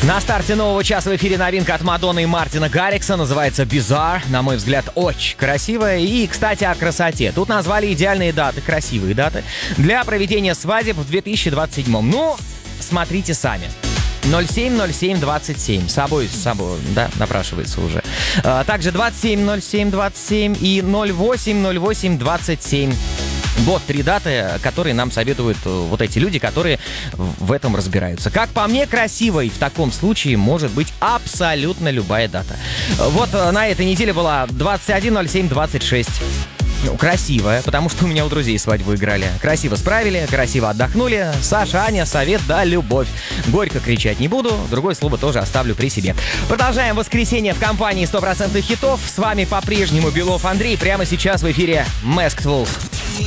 На старте нового часа в эфире новинка от Мадонны и Мартина Гаррикса. Называется Bizarre. На мой взгляд, очень красивая. И, кстати, о красоте. Тут назвали идеальные даты, красивые даты, для проведения свадеб в 2027-м. Ну, смотрите сами. 07-07-27. С собой, да, напрашивается уже. Также 27-07-27 и 08-08-27. Вот 3 даты, которые нам советуют вот эти люди, которые в этом разбираются. Как по мне, красивой в таком случае может быть абсолютно любая дата. Вот на этой неделе была 21.07.26. Ну, красивая, потому что у меня у друзей свадьбу играли. Красиво справили, красиво отдохнули. Саша, Аня, совет да любовь. Горько кричать не буду, другое слово тоже оставлю при себе. Продолжаем воскресенье в компании 100% хитов. С вами по-прежнему Белов Андрей. Прямо сейчас в эфире Masked Wolf.